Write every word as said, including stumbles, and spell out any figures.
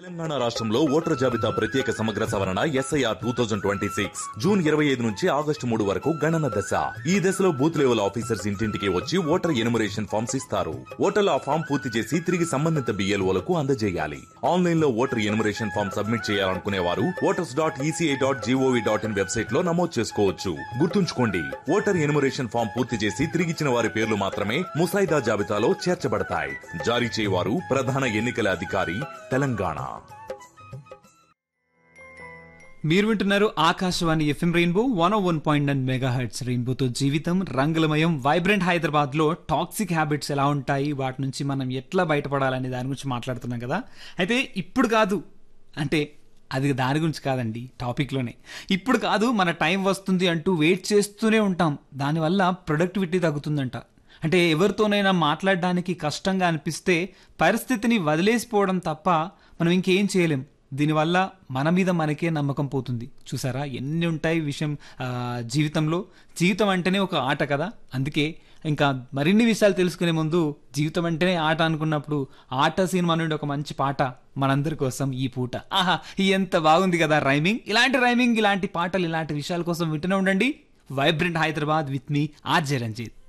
తెలంగాణ రాష్ట్రంలో ఓటర్ జాబితా ప్రత్యేక సమగ్ర సవరణ SIR two thousand twenty six June ఇరవై ఐదు నుంచి ఆగస్టు మూడు వరకు గణన దశ. ఈ దశలో బూత్ లెవెల్ ఆఫీసర్స్ ఇంటింటికి వచ్చి ఓటర్ ఎనుమరేషన్ ఫామ్స్ ఇస్తారు. ఓటర్లు ఆ ఫామ్ పూర్తి చేసి తిరిగి సంబంధిత బిఎల్ఓలకు అందజేయాలి. ఆన్లైన్ లో ఓటర్ ఎనుమరేషన్ ఫామ్ సబ్మిట్ చేయాలనుకునే వారు voters dot ECI dot GOV dot in website లో నమోదు చేసుకోవచ్చు. గుర్తుంచుకోండి, ఓటర్ ఎనుమరేషన్ ఫామ్ పూర్తి చేసి తిరిగిచ్చిన వారి పేర్లు మాత్రమే ముసాయిదా జాబితాలో చేర్చబడతాయి. జారీ చేయవారు ప్రధాన ఎన్నికల అధికారి, తెలంగాణ. మీరు వింటున్నారు Akashvani FM rainbow one one point nine mega hertz. రెయిన్బోతో జీవితం రంగులమయం. వైబ్రెంట్ హైదరాబాద్ లో టాక్సిక్ హ్యాబిట్స్ ఎలా ఉంటాయి, వాటి నుంచి మనం ఎట్లా బయటపడాలనే దాని గురించి మాట్లాడుతున్నాం కదా. అయితే ఇప్పుడు కాదు అంటే అది దాని గురించి కాదండి, టాపిక్లోనే. ఇప్పుడు కాదు, మన టైం వస్తుంది అంటూ వెయిట్ చేస్తూనే ఉంటాం. దానివల్ల ప్రొడక్టివిటీ తగ్గుతుందంట. అంటే ఎవరితోనైనా మాట్లాడడానికి కష్టంగా అనిపిస్తే పరిస్థితిని వదిలేసిపోవడం తప్ప మనం ఇంకేం చేయలేం. దీనివల్ల మన మీద మనకే నమ్మకం పోతుంది. చూసారా ఎన్ని ఉంటాయి విషయం జీవితంలో. జీవితం అంటేనే ఒక ఆట కదా. అందుకే ఇంకా మరిన్ని విషయాలు తెలుసుకునే ముందు జీవితం అంటేనే ఆట అనుకున్నప్పుడు ఆట సినిమా నుండి ఒక మంచి పాట మనందరి కోసం ఈ పూట. ఆహా, ఎంత బాగుంది కదా రైమింగ్. ఇలాంటి రైమింగ్, ఇలాంటి పాటలు, ఇలాంటి విషయాల కోసం వింటూనే ఉండండి vibrant Hyderabad with me RJ Ranjith.